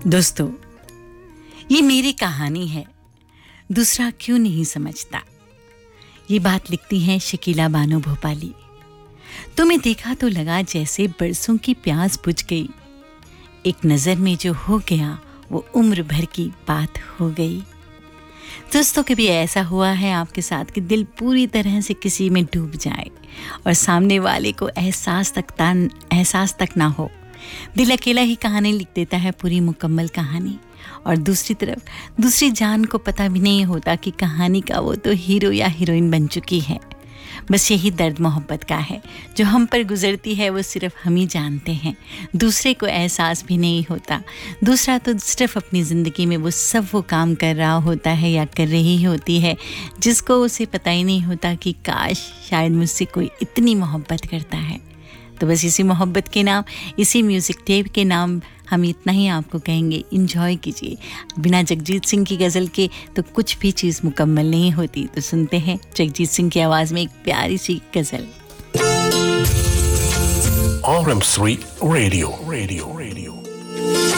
दोस्तों, ये मेरी कहानी है, दूसरा क्यों नहीं समझता। ये बात लिखती हैं शकीला बानो भोपाली। तुम्हें देखा तो लगा जैसे बरसों की प्यास बुझ गई। एक नज़र में जो हो गया वो उम्र भर की बात हो गई। दोस्तों, कभी ऐसा हुआ है आपके साथ कि दिल पूरी तरह से किसी में डूब जाए और सामने वाले को एहसास तक ना हो। दिल अकेला ही कहानी लिख देता है, पूरी मुकम्मल कहानी। और दूसरी तरफ दूसरी जान को पता भी नहीं होता कि कहानी का वो तो हीरो या हीरोइन बन चुकी है। बस यही दर्द मोहब्बत का है, जो हम पर गुजरती है वो सिर्फ हम ही जानते हैं, दूसरे को एहसास भी नहीं होता। दूसरा तो सिर्फ अपनी ज़िंदगी में वो सब वो काम कर रहा होता है या कर रही होती है जिसको उसे पता ही नहीं होता कि काश शायद मुझसे कोई इतनी मोहब्बत करता है। तो बस इसी मोहब्बत के नाम, इसी म्यूज़िक टेप के नाम हम इतना ही आपको कहेंगे, एंजॉय कीजिए। बिना जगजीत सिंह की गज़ल के तो कुछ भी चीज़ मुकम्मल नहीं होती। तो सुनते हैं जगजीत सिंह की आवाज़ में एक प्यारी सी गज़ल। RM3 radio.